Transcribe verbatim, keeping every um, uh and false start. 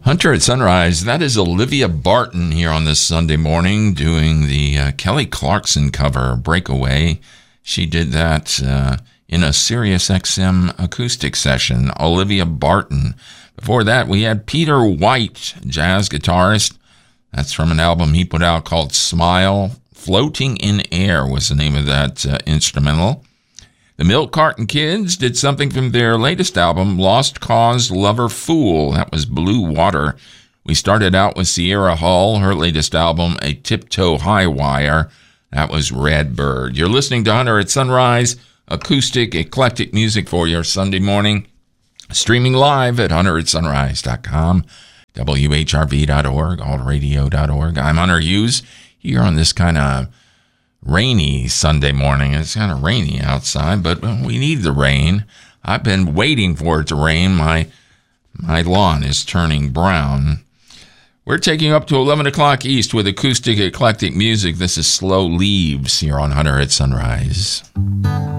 Hunter at Sunrise, that is Olivia Barton here on this Sunday morning doing the uh, Kelly Clarkson cover, Breakaway. She did that uh, in a Sirius X M acoustic session, Olivia Barton. Before that, we had Peter White, jazz guitarist. That's from an album he put out called Smile. Floating in Air was the name of that uh, instrumental. The Milk Carton Kids did something from their latest album, Lost Cause Lover Fool. That was Blue Water. We started out with Sierra Hull, her latest album, A Tiptoe High Wire. That was Red Bird. You're listening to Hunter at Sunrise, acoustic, eclectic music for your Sunday morning. Streaming live at hunter at sunrise dot com, W H R V dot org, alt radio dot org. I'm Hunter Hughes here on this kind of rainy Sunday morning. It's kind of rainy outside, but we need the rain. I've been waiting for it to rain. My my lawn is turning brown. We're taking up to eleven o'clock East with acoustic eclectic music. This is Slow Leaves here on Hunter at Sunrise.